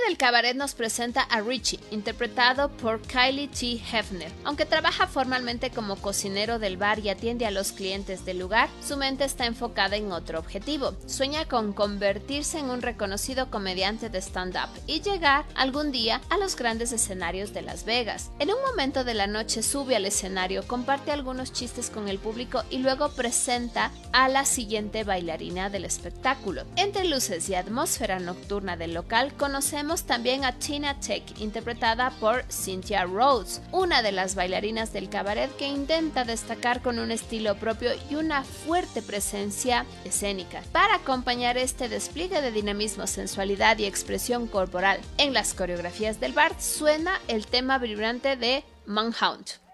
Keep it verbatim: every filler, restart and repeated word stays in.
del cabaret nos presenta a Richie, interpretado por Kylie T. Hefner. Aunque trabaja formalmente como cocinero del bar y atiende a los clientes del lugar, su mente está enfocada en otro objetivo. Sueña con convertirse en un reconocido comediante de stand-up y llegar algún día a los grandes escenarios de Las Vegas. En un momento de la noche sube al escenario, comparte algunos chistes con el público y luego presenta a la siguiente bailarina del espectáculo. Entre luces y atmósfera nocturna del local, conocemos también a Tina Tech, interpretada por Cynthia Rhodes, una de las bailarinas del cabaret que intenta destacar con un estilo propio y una fuerte presencia escénica. Para acompañar este despliegue de dinamismo, sensualidad y expresión corporal en las coreografías del bar, suena el tema vibrante de Manhunt.